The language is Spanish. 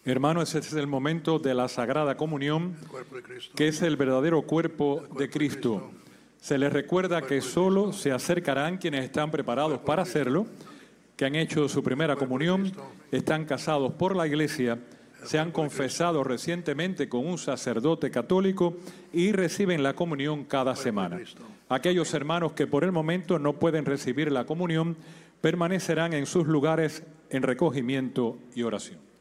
Hermanos, este es el momento de la Sagrada Comunión, el cuerpo de Cristo. que es el verdadero cuerpo de Cristo. Se les recuerda que solo se acercarán quienes están preparados para hacerlo, que han hecho su primera comunión, están casados por la Iglesia, se han confesado recientemente con un sacerdote católico y reciben la comunión cada semana. Aquellos hermanos que por el momento no pueden recibir la comunión permanecerán en sus lugares en recogimiento y oración.